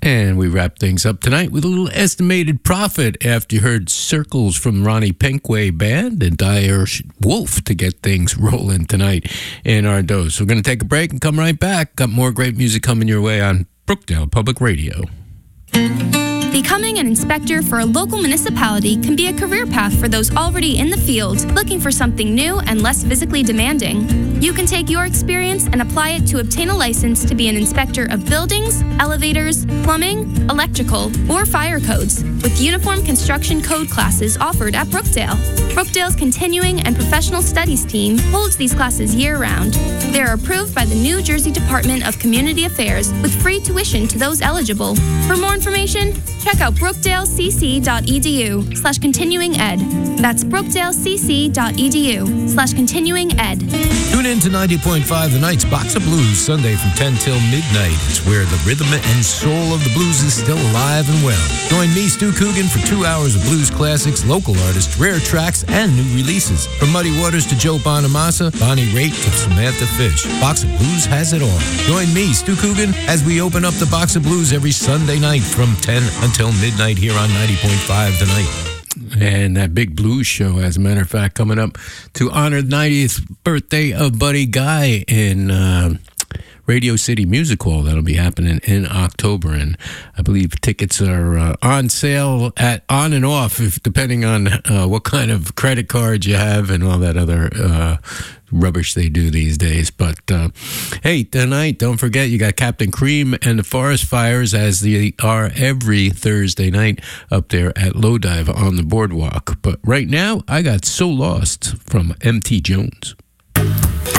And we wrap things up tonight with a little estimated profit after you heard Circles from Ronnie Pinkway Band and Dire Wolf to get things rolling tonight in our dose. We're going to take a break and come right back. Got more great music coming your way on Brookdale Public Radio. Becoming an inspector for a local municipality can be a career path for those already in the field, looking for something new and less physically demanding. You can take your experience and apply it to obtain a license to be an inspector of buildings, elevators, plumbing, electrical, or fire codes, with uniform construction code classes offered at Brookdale. Brookdale's Continuing and Professional Studies team holds these classes year-round. They are approved by the New Jersey Department of Community Affairs with free tuition to those eligible. For more information, check out brookdalecc.edu/continuinged. That's brookdalecc.edu/continuinged. Tune in to 90.5 The Night's Box of Blues, Sunday from 10 till midnight. It's where the rhythm and soul of the blues is still alive and well. Join me, Stu Coogan, for 2 hours of blues classics, local artists, rare tracks, and new releases. From Muddy Waters to Joe Bonamassa, Bonnie Raitt to Samantha Fish, Box of Blues has it all. Join me, Stu Coogan, as we open up the Box of Blues every Sunday night from 10 until midnight here on 90.5 The Night. And that big blues show, as a matter of fact, coming up to honor the 90th birthday of Buddy Guy in Radio City Music Hall. That'll be happening in October, and I believe tickets are on sale at on and off, depending on what kind of credit cards you have and all that other rubbish they do these days. But hey, tonight, don't forget, you got Captain Cream and the Forest Fires, as they are every Thursday night up there at Low Dive on the boardwalk. But right now, I got So Lost from M.T. Jones.